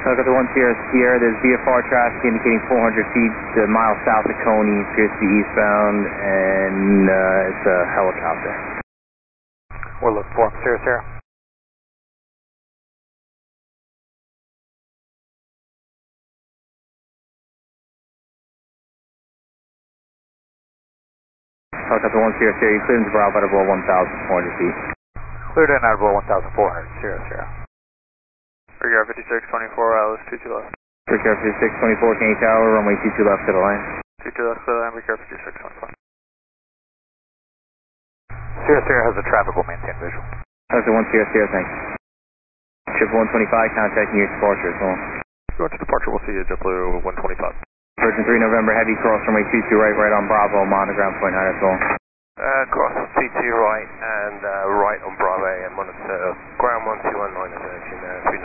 Look at the 1 Sierra Sierra, there's VFR traffic indicating 400 feet miles south of Coney, appears to be eastbound, and it's a helicopter. We're looking for him, Sierra Sierra. Helicopter 1 Sierra Sierra, you cleared into Bravo out of below 1,400 feet. Cleared in out of below 1,400, Sierra Sierra. Brickyard 5624, Alice 22 left. Brickyard 5624, Kennedy Tower, runway 22 left to the line. 22 left to the line, Brickyard 5624. Sierra Sierra has a traffic, will maintain visual. Helicopter 1 Sierra Sierra, thanks. Triple 125, contacting your departure as well. Going to departure, we'll see you at JetBlue 125. Virgin 3 November, heavy cross runway 22 right on Bravo, monitor ground point high as well. Cross T2 right and right on Bravo and monitor ground 121 is actually there,